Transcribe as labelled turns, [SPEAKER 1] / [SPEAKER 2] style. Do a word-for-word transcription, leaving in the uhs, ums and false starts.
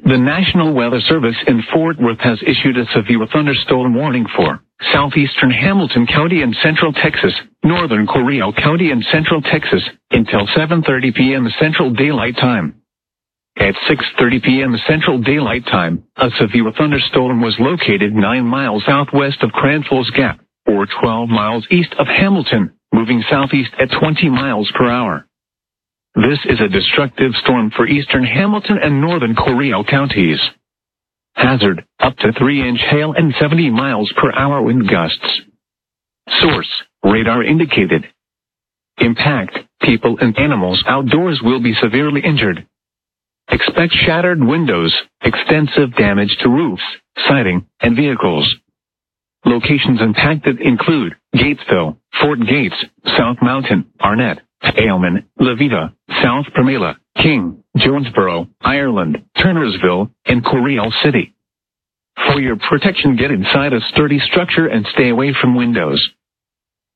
[SPEAKER 1] The National Weather Service in Fort Worth has issued a severe thunderstorm warning for southeastern Hamilton County and central Texas, northern Corio County and central Texas, until seven thirty p m Central Daylight Time. At six thirty p m Central Daylight Time, a severe thunderstorm was located nine miles southwest of Cranfalls Gap, or twelve miles east of Hamilton, moving southeast at twenty miles per hour. This is a destructive storm for eastern Hamilton and northern Corio counties. Hazard, up to three inch hail and seventy miles per hour wind gusts. Source, radar indicated. Impact, people and animals outdoors will be severely injured. Expect shattered windows, extensive damage to roofs, siding, and vehicles. Locations impacted include Gatesville, Fort Gates, South Mountain, Arnett, Aylman, Levita, South Pramila, King, Jonesboro, Ireland, Turnersville, and Corio City. For your protection, get inside a sturdy structure and stay away from windows,